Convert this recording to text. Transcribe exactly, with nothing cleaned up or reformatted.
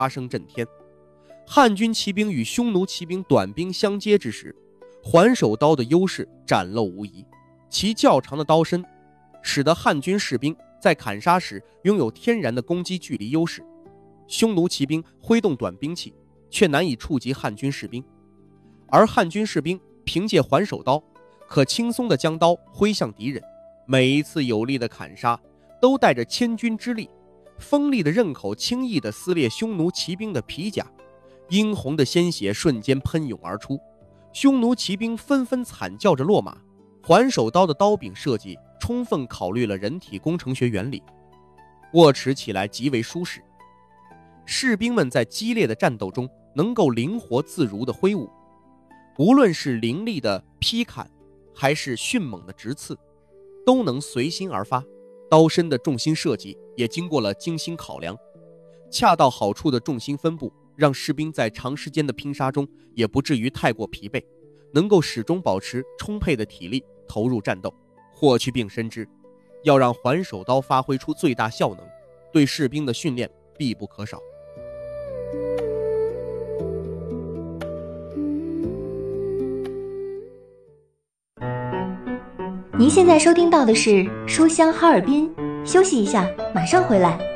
杀声震天。汉军骑兵与匈奴骑兵短兵相接之时，环手刀的优势展露无遗，其较长的刀身使得汉军士兵在砍杀时拥有天然的攻击距离优势。匈奴骑兵挥动短兵器，却难以触及汉军士兵，而汉军士兵凭借环手刀，可轻松地将刀挥向敌人。每一次有力的砍杀，都带着千钧之力，锋利的刃口轻易地撕裂匈奴骑兵的皮甲，殷红的鲜血瞬间喷涌而出，匈奴骑兵纷纷惨叫着落马。环手刀的刀柄设计充分考虑了人体工程学原理，握持起来极为舒适。士兵们在激烈的战斗中能够灵活自如地挥舞，无论是凌厉的劈砍还是迅猛的直刺，都能随心而发。刀身的重心设计也经过了精心考量，恰到好处的重心分布让士兵在长时间的拼杀中也不至于太过疲惫，能够始终保持充沛的体力投入战斗。霍去病深知，要让环手刀发挥出最大效能，对士兵的训练必不可少。 您现在收听到的是书香哈尔滨，休息一下，马上回来。